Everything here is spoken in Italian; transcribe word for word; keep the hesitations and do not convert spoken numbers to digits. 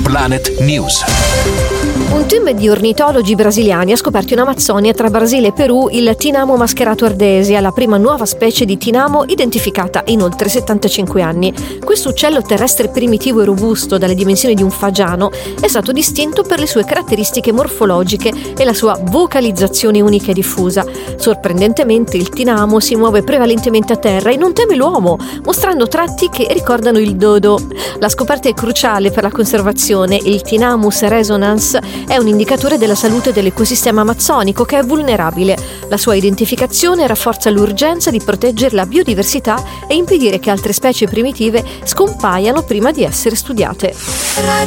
Planet News. Un team di ornitologi brasiliani ha scoperto in Amazzonia tra Brasile e Perù il tinamo mascherato ardesia, la prima nuova specie di tinamo identificata in oltre settantacinque anni. Questo uccello terrestre primitivo e robusto, dalle dimensioni di un fagiano, è stato distinto per le sue caratteristiche morfologiche e la sua vocalizzazione unica e diffusa. Sorprendentemente il tinamo si muove prevalentemente a terra e non teme l'uomo, mostrando tratti che ricordano il dodo. La scoperta è cruciale per la conservazione. Il Tinamus resonans è un indicatore della salute dell'ecosistema amazzonico, che è vulnerabile. La sua identificazione rafforza l'urgenza di proteggere la biodiversità e impedire che altre specie primitive scompaiano prima di essere studiate.